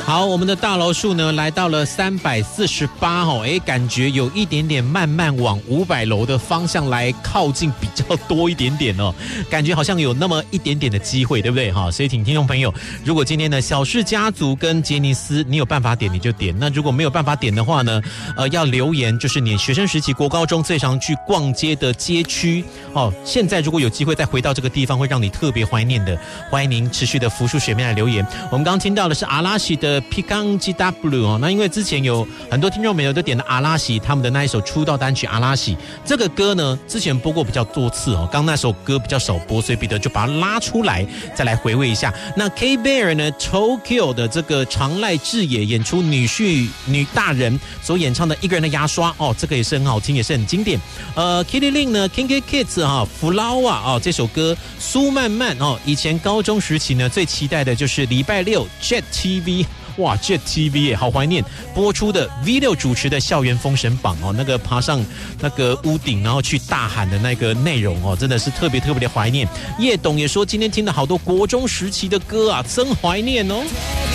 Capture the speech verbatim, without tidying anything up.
好，我们的大楼数呢来到了三百四十八哦，哎，感觉有一点点慢慢往五百楼的方向来靠近，比较多一点点哦，感觉好像有那么一点点的机会，对不对哈？所以请听众朋友，如果今天呢小氏家族跟杰尼斯，你有办法点你就点，那如果没有办法点的话呢，呃，要留言就是你学生时期国高中最常去逛街的街区哦。现在如果有机会再回到这个地方，会让你特别怀念的，欢迎您持续的浮出水面来留言。我们刚刚听到的是阿拉西的 Pikan G W 哦，那因为之前有很多听众朋友都点了阿拉西他们的那一首出道单曲阿拉西，这个歌呢之前播过比较多次哦，刚那首歌比较少播，所以彼得就把它拉出来再来回味一下。那 K Bear 呢 Tokyo 的这个长濑智也演出女婿女大人所演唱的一个人的牙刷哦，这个也是很好听，也是很经典。呃 Kitty Lin 呢 Kinky Kids 哈 Flower 哦，这首歌苏曼曼哦，以前高中时期呢最期待的就是礼拜六 Jet T V。哇 ，Jet T V 耶，好怀念播出的 V 六主持的校园封神榜哦，那个爬上那个屋顶然后去大喊的那个内容哦，真的是特别特别的怀念。叶董也说今天听了好多国中时期的歌啊，真怀念哦。